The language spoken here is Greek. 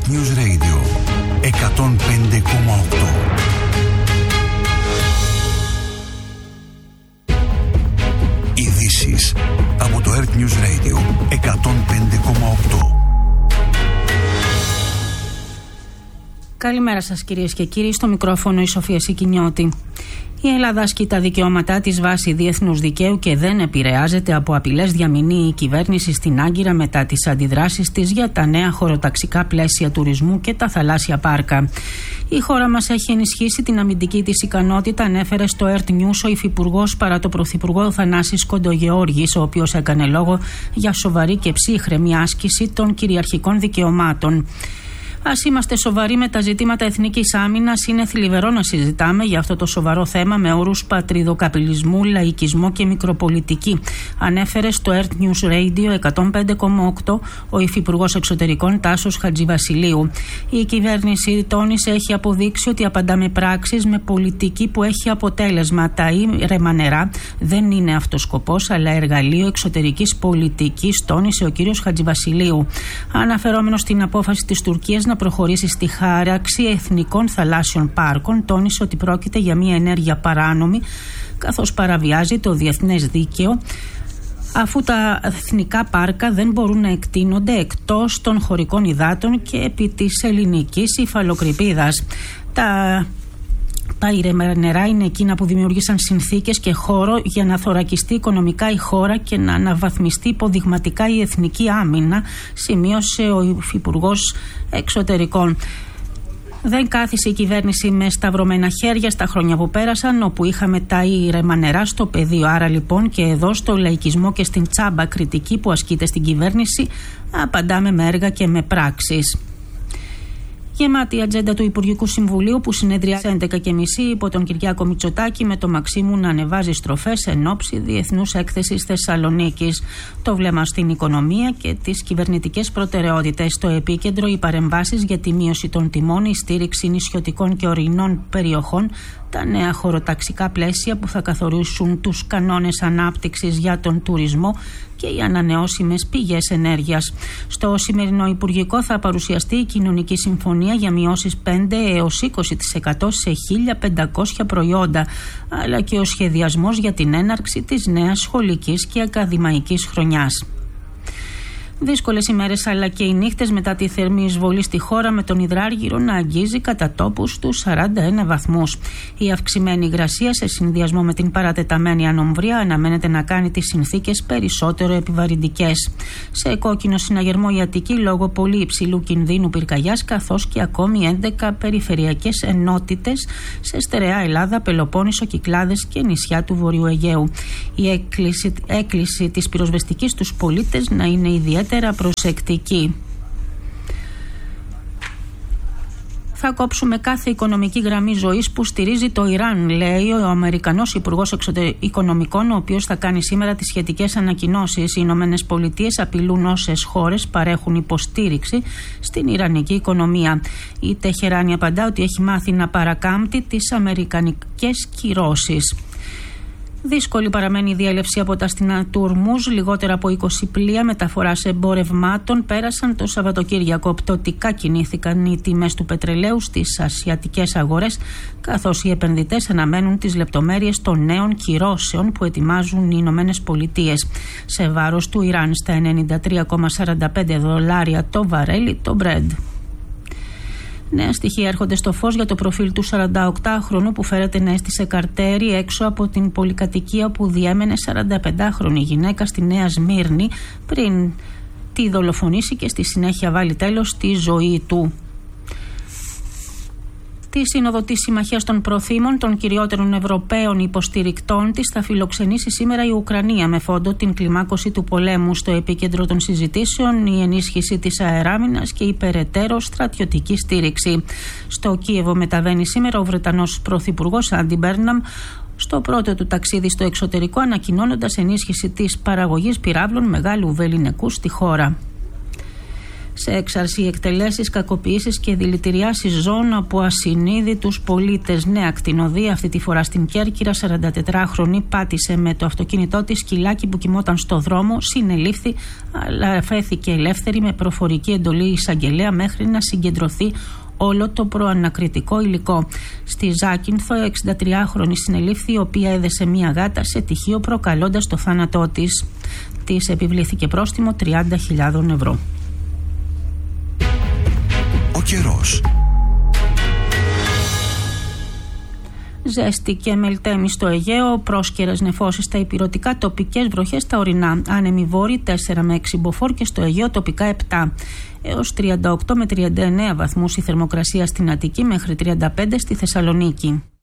Earth News Radio 105,8. Ειδήσεις από το Earth News Radio 105,8. Καλημέρα σας κυρίες και κύριοι, στο μικρόφωνο η Σοφία Σικινιώτη. Η Ελλάδα ασκεί τα δικαιώματά της βάσει διεθνούς δικαίου και δεν επηρεάζεται από απειλές, διαμηνεί η κυβέρνηση στην Άγκυρα μετά τις αντιδράσεις της για τα νέα χωροταξικά πλαίσια τουρισμού και τα θαλάσσια πάρκα. Η χώρα μας έχει ενισχύσει την αμυντική της ικανότητα, ανέφερε στο Earth News ο υφυπουργός παρά το πρωθυπουργό Θανάσης Κοντογεώργης, ο οποίος έκανε λόγο για σοβαρή και ψύχρεμη άσκηση των κυριαρχικών δικαιωμάτων. Ας είμαστε σοβαροί με τα ζητήματα εθνικής άμυνας. Είναι θλιβερό να συζητάμε για αυτό το σοβαρό θέμα με όρους πατριδοκαπιταλισμού, λαϊκισμό και μικροπολιτική, ανέφερε στο Earth News Radio 105,8 ο Υφυπουργός Εξωτερικών Τάσος Χατζηβασιλείου. Η κυβέρνηση, τόνισε, έχει αποδείξει ότι απαντά με πράξεις, με πολιτική που έχει αποτέλεσμα. Τα ήρεμα νερά δεν είναι αυτός σκοπός, αλλά εργαλείο εξωτερικής πολιτικής, τόνισε ο κ. Χατζηβασιλείου. Αναφερόμενος στην απόφαση της Τουρκίας να προχωρήσει στη χάραξη εθνικών θαλάσσιων πάρκων, τόνισε ότι πρόκειται για μια ενέργεια παράνομη, καθώς παραβιάζει το διεθνές δίκαιο, αφού τα εθνικά πάρκα δεν μπορούν να εκτείνονται εκτός των χωρικών υδάτων και επί της ελληνικής υφαλοκρηπίδας. Τα ήρεμα νερά είναι εκείνα που δημιούργησαν συνθήκες και χώρο για να θωρακιστεί οικονομικά η χώρα και να αναβαθμιστεί υποδειγματικά η εθνική άμυνα, σημείωσε ο Υφυπουργός Εξωτερικών. Δεν κάθισε η κυβέρνηση με σταυρωμένα χέρια στα χρόνια που πέρασαν, όπου είχαμε τα ήρεμα νερά στο πεδίο. Άρα λοιπόν και εδώ στο λαϊκισμό και στην τσάμπα κριτική που ασκείται στην κυβέρνηση, απαντάμε με έργα και με πράξεις. Γεμάτη η ατζέντα του Υπουργικού Συμβουλίου που συνεδριάζει 11.30 υπό τον Κυριάκο Μητσοτάκη, με το Μαξίμου να ανεβάζει στροφές εν ώψη Διεθνούς Έκθεσης Θεσσαλονίκης. Το βλέμμα στην οικονομία και τις κυβερνητικές προτεραιότητες. Στο επίκεντρο οι παρεμβάσεις για τη μείωση των τιμών, η στήριξη νησιωτικών και ορεινών περιοχών, τα νέα χωροταξικά πλαίσια που θα καθορίσουν τους κανόνες ανάπτυξης για τον τουρισμό και οι ανανεώσιμες πηγές ενέργειας. Στο σημερινό Υπουργικό θα παρουσιαστεί η Κοινωνική Συμφωνία για μειώσεις 5 έως 20% σε 1.500 προϊόντα, αλλά και ο σχεδιασμός για την έναρξη της νέας σχολικής και ακαδημαϊκής χρονιάς. Δύσκολες ημέρες αλλά και οι νύχτες μετά τη θερμή εισβολή στη χώρα, με τον υδράργυρο να αγγίζει κατά τόπους τους 41 βαθμούς. Η αυξημένη υγρασία σε συνδυασμό με την παρατεταμένη ανομβρία αναμένεται να κάνει τις συνθήκες περισσότερο επιβαρυντικές. Σε κόκκινο συναγερμό η Αττική λόγω πολύ υψηλού κινδύνου πυρκαγιάς, καθώς και ακόμη 11 περιφερειακές ενότητες σε στερεά Ελλάδα, Πελοπόννησο, Κυκλάδες και νησιά του Βορείου Αιγαίου. Η έκκληση της πυροσβεστικής στους πολίτες να είναι ιδιαίτερα προσεκτική. Θα κόψουμε κάθε οικονομική γραμμή ζωής που στηρίζει το Ιράν, λέει ο Αμερικανός Υπουργός Οικονομικών, ο οποίος θα κάνει σήμερα τις σχετικές ανακοινώσεις. Οι Ηνωμένες Πολιτείες απειλούν όσες χώρες παρέχουν υποστήριξη στην ιρανική οικονομία. Η Τεχεράνη απαντά ότι έχει μάθει να παρακάμπτει τις αμερικανικές κυρώσεις. Δύσκολη παραμένει η διέλευση από τα στενά του Ορμούζ. Λιγότερα από 20 πλοία μεταφοράς εμπορευμάτων πέρασαν το Σαββατοκύριακο. Πτωτικά κινήθηκαν οι τιμές του πετρελαίου στις ασιατικές αγορές, καθώς οι επενδυτές αναμένουν τις λεπτομέρειες των νέων κυρώσεων που ετοιμάζουν οι Ηνωμένες Πολιτείες σε βάρος του Ιράν στα $93,45 το βαρέλι το Brent. Νέα στοιχεία έρχονται στο φως για το προφίλ του 48χρονου που φέρεται να έστησε καρτέρι έξω από την πολυκατοικία που διέμενε 45χρονη γυναίκα στη Νέα Σμύρνη πριν τη δολοφονήσει και στη συνέχεια βάλει τέλος στη ζωή του. Τη Σύνοδο της Συμμαχίας των Προθήμων των κυριότερων Ευρωπαίων υποστηρικτών της θα φιλοξενήσει σήμερα η Ουκρανία, με φόντο την κλιμάκωση του πολέμου. Στο επίκεντρο των συζητήσεων η ενίσχυση της αεράμινας και η περαιτέρω στρατιωτική στήριξη. Στο Κίεβο μεταβαίνει σήμερα ο Βρετανός Πρωθυπουργός Άντι Μπέρναμ, στο πρώτο του ταξίδι στο εξωτερικό, ανακοινώνοντας ενίσχυση της παραγωγής πυράβλων μεγάλου βεληνικού στη χώρα. Σε έξαρση εκτελέσεις, κακοποιήσεις και δηλητηριάσεις ζώων από ασυνείδητους πολίτες. Νέα ακτινοδία, αυτή τη φορά στην Κέρκυρα. 44χρονη πάτησε με το αυτοκίνητό της σκυλάκι που κοιμόταν στο δρόμο, συνελήφθη, αλλά αφέθηκε ελεύθερη με προφορική εντολή εισαγγελέα μέχρι να συγκεντρωθεί όλο το προανακριτικό υλικό. Στη Ζάκυνθο, 63χρονη συνελήφθη, η οποία έδεσε μία γάτα σε τυχείο προκαλώντας το θάνατό της. Της επιβλήθηκε πρόστιμο 30.000 ευρώ. Ο καιρός. Ζέστη και μελτέμι στο Αιγαίο, πρόσκαιρες νεφώσεις στα ηπειρωτικά, τοπικές βροχές στα ορεινά. Άνεμοι βόρειοι 4 με 6 μποφόρ και στο Αιγαίο τοπικά 7. Έως 38 με 39 βαθμούς η θερμοκρασία στην Αττική, μέχρι 35 στη Θεσσαλονίκη.